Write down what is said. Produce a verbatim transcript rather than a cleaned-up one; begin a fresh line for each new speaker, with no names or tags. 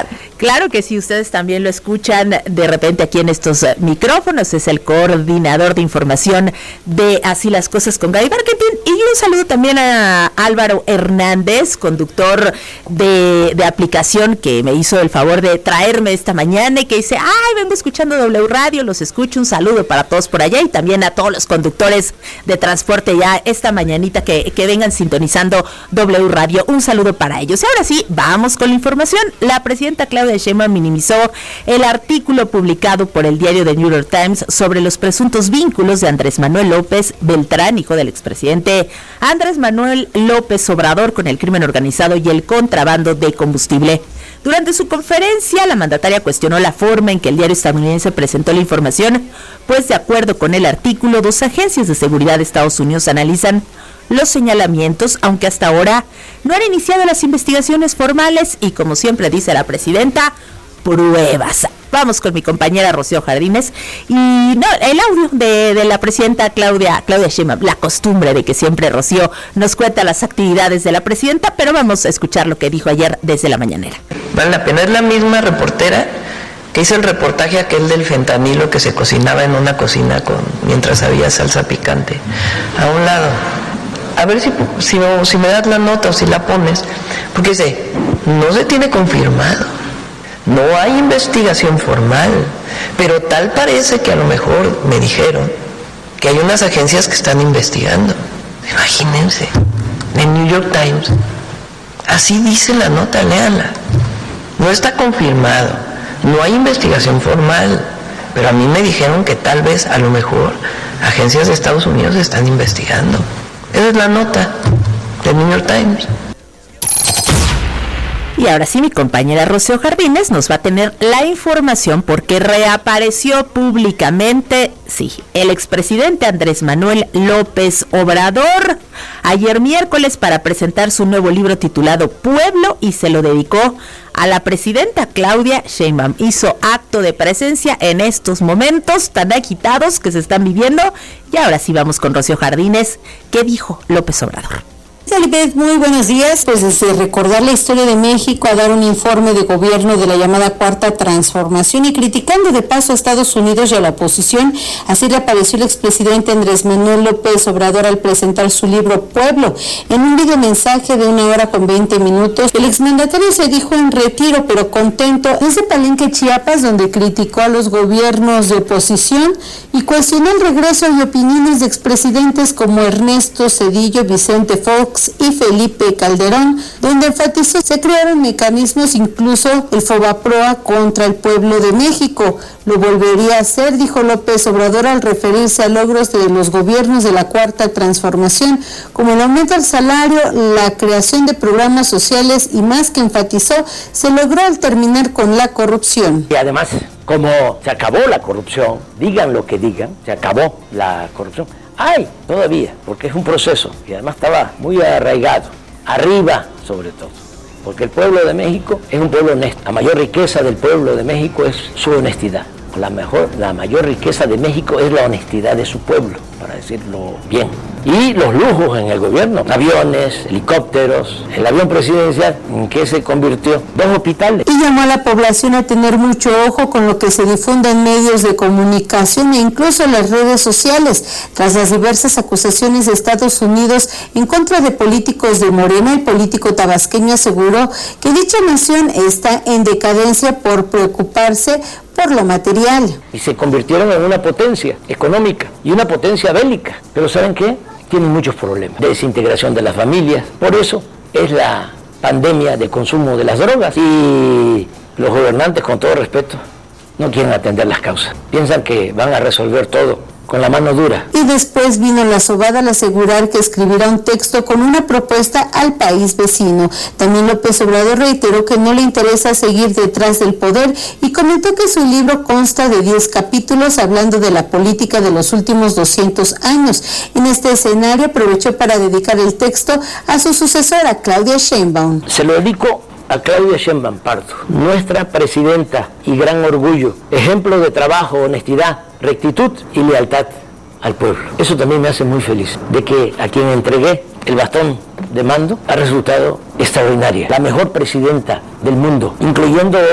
escuchar.
Claro que sí, ustedes también lo escuchan de repente aquí en estos micrófonos. Es el coordinador de información de Así las Cosas con Gaby Barkentin. Y un saludo también a Álvaro Hernández, conductor de, de aplicación, que me hizo el favor de traerme esta mañana y que dice, ay, vengo escuchando W Radio, los escucho. Un saludo para todos por allá y también a todos los conductores de transporte ya esta mañanita que, que vengan sintonizando W Radio. Un saludo para ellos. Y ahora sí, vamos con la información. La presidenta Claudia Sheinbaum minimizó el artículo publicado por el diario The New York Times sobre los presuntos vínculos de Andrés Manuel López Beltrán, hijo del expresidente Andrés Manuel López Obrador, con el crimen organizado y el contrabando de combustible. Durante su conferencia, la mandataria cuestionó la forma en que el diario estadounidense presentó la información, pues de acuerdo con el artículo, dos agencias de seguridad de Estados Unidos analizan los señalamientos, aunque hasta ahora no han iniciado las investigaciones formales y, como siempre dice la presidenta, pruebas. Vamos con mi compañera Rocío Jardines y no, el audio de, de la presidenta Claudia, Claudia Sheinbaum, la costumbre de que siempre Rocío nos cuenta las actividades de la presidenta, pero vamos a escuchar lo que dijo ayer desde la mañanera.
Vale la pena, es la misma reportera que hizo el reportaje aquel del fentanilo que se cocinaba en una cocina con mientras había salsa picante a un lado. A ver si, si, si me das la nota o si la pones, porque dice, no se tiene confirmado, no hay investigación formal, pero tal parece que a lo mejor me dijeron que hay unas agencias que están investigando. Imagínense, el New York Times, así dice la nota, léanla, no está confirmado, no hay investigación formal, pero a mí me dijeron que tal vez, a lo mejor, agencias de Estados Unidos están investigando. Esa es la nota del New York Times.
Y ahora sí, mi compañera Rocío Jardines nos va a tener la información porque reapareció públicamente, sí, el expresidente Andrés Manuel López Obrador ayer miércoles para presentar su nuevo libro titulado Pueblo y se lo dedicó a la presidenta Claudia Sheinbaum. Hizo acto de presencia en estos momentos tan agitados que se están viviendo. Y ahora sí vamos con Rocío Jardines. ¿Qué dijo López Obrador?
Elizabeth, muy buenos días. Pues desde recordar la historia de México a dar un informe de gobierno de la llamada Cuarta Transformación y criticando de paso a Estados Unidos y a la oposición, así reapareció el expresidente Andrés Manuel López Obrador al presentar su libro Pueblo. En un video mensaje de una hora con veinte minutos, el exmandatario se dijo en retiro pero contento desde Palenque, Chiapas, donde criticó a los gobiernos de oposición y cuestionó el regreso y opiniones de expresidentes como Ernesto Zedillo, Vicente Fox y Felipe Calderón, donde enfatizó se crearon mecanismos, incluso el Fobaproa contra el pueblo de México. Lo volvería a hacer, dijo López Obrador al referirse a logros de los gobiernos de la Cuarta Transformación, como el aumento del salario, la creación de programas sociales y más, que enfatizó se logró al terminar con la corrupción.
Y además, como se acabó la corrupción, digan lo que digan, se acabó la corrupción. Hay todavía, porque es un proceso y además estaba muy arraigado, arriba sobre todo, porque el pueblo de México es un pueblo honesto. La mayor riqueza del pueblo de México es su honestidad. La mejor, la mayor riqueza de México es la honestidad de su pueblo, para decirlo bien. Y los lujos en el gobierno, aviones, helicópteros, el avión presidencial en que se convirtió, dos hospitales.
Y llamó a la población a tener mucho ojo con lo que se difunde en medios de comunicación e incluso en las redes sociales, tras las diversas acusaciones de Estados Unidos en contra de políticos de Morena. El político tabasqueño aseguró que dicha nación está en decadencia por preocuparse por lo material.
Y se convirtieron en una potencia económica y una potencia bélica. Pero ¿saben qué? Tienen muchos problemas. Desintegración de las familias. Por eso es la pandemia de consumo de las drogas. Y los gobernantes, con todo respeto, no quieren atender las causas. Piensan que van a resolver todo con la mano dura.
Y después vino la sobada al asegurar que escribirá un texto con una propuesta al país vecino. También López Obrador reiteró que no le interesa seguir detrás del poder y comentó que su libro consta de diez capítulos hablando de la política de los últimos doscientos años. En este escenario aprovechó para dedicar el texto a su sucesora, Claudia Sheinbaum.
Se lo dedico a Claudia Sheinbaum Pardo, nuestra presidenta y gran orgullo, ejemplo de trabajo, honestidad, rectitud y lealtad al pueblo. Eso también me hace muy feliz, de que a quien entregué el bastón de mando ha resultado extraordinaria, la mejor presidenta del mundo, incluyendo